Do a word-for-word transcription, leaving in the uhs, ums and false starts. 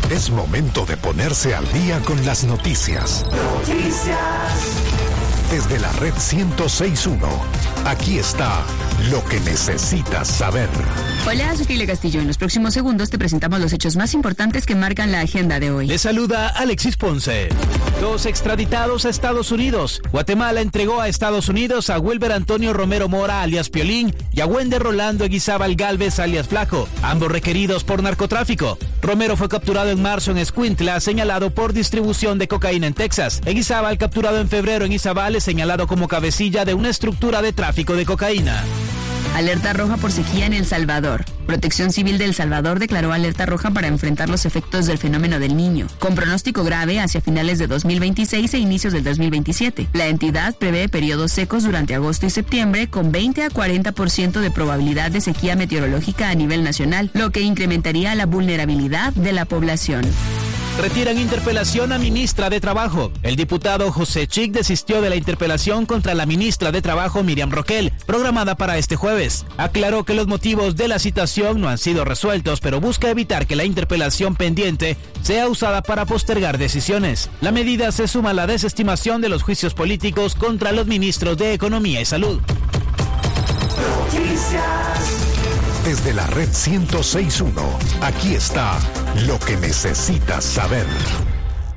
Es momento de ponerse al día con las noticias. Noticias. Desde la red ciento seis punto uno, aquí está lo que necesitas saber. Hola, soy Kile Castillo. En los próximos segundos te presentamos los hechos más importantes que marcan la agenda de hoy. Le saluda Alexis Ponce. Dos extraditados a Estados Unidos. Guatemala entregó a Estados Unidos a Wilber Antonio Romero Mora, alias Piolín, y a Wender Rolando Eguizábal Galvez, alias Flaco, ambos requeridos por narcotráfico. Romero fue capturado en marzo en Escuintla, señalado por distribución de cocaína en Texas. Eguizábal, capturado en febrero en Izabal, es señalado como cabecilla de una estructura de tráfico de cocaína. Alerta roja por sequía en El Salvador. Protección Civil de El Salvador declaró alerta roja para enfrentar los efectos del fenómeno del Niño, con pronóstico grave hacia finales de dos mil veintiséis e inicios del dos mil veintisiete. La entidad prevé periodos secos durante agosto y septiembre, con veinte a cuarenta por ciento de probabilidad de sequía meteorológica a nivel nacional, lo que incrementaría la vulnerabilidad de la población. Retiran interpelación a ministra de Trabajo. El diputado José Chic desistió de la interpelación contra la ministra de Trabajo Miriam Roquel, programada para este jueves. Aclaró que los motivos de la citación no han sido resueltos, pero busca evitar que la interpelación pendiente sea usada para postergar decisiones. La medida se suma a la desestimación de los juicios políticos contra los ministros de Economía y Salud. Noticias. Desde la red ciento seis punto uno, aquí está lo que necesitas saber.